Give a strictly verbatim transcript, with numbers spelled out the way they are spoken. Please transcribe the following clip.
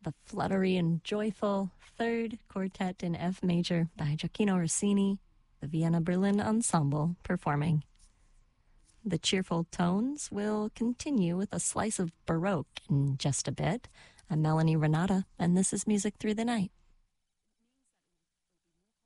the fluttery and joyful Third Quartet in F Major by Gioacchino Rossini, the Vienna Berlin Ensemble performing. The cheerful tones will continue with a slice of Baroque in just a bit. I'm Melanie Renata, and this is Music Through the Night.